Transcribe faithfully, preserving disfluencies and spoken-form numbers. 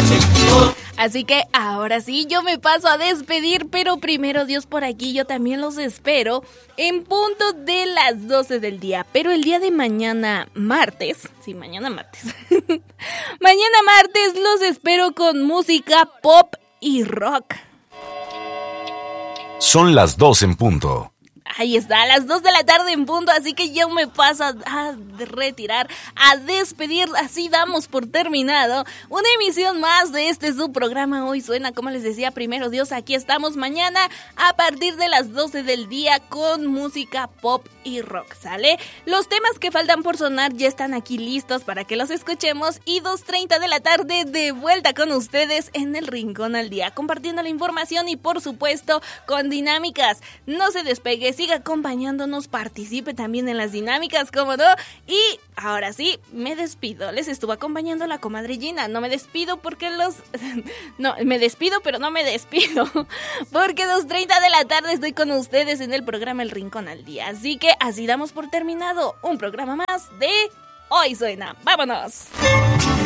Así que ahora sí, yo me paso a despedir, pero primero Dios por aquí, yo también los espero en punto de las doce del día, pero el día de mañana martes, sí, mañana martes, mañana martes los espero con música pop y rock. Son las dos en punto. Ahí está, a las dos de la tarde en punto, así que yo me paso a, a retirar, a despedir, así damos por terminado una emisión más de este su programa Hoy Suena, como les decía, primero Dios, aquí estamos mañana a partir de las doce del día con música pop y rock, ¿sale? Los temas que faltan por sonar ya están aquí listos para que los escuchemos y dos treinta de la tarde de vuelta con ustedes en el Rincón al Día, compartiendo la información y por supuesto con dinámicas. No se despegue, siga acompañándonos, participe también en las dinámicas, como no. Y ahora sí, me despido. Les estuvo acompañando la comadre Gina. No me despido porque los... No, me despido, pero no me despido. Porque dos treinta de la tarde estoy con ustedes en el programa El Rincón al Día. Así que así damos por terminado un programa más de Hoy Suena. ¡Vámonos!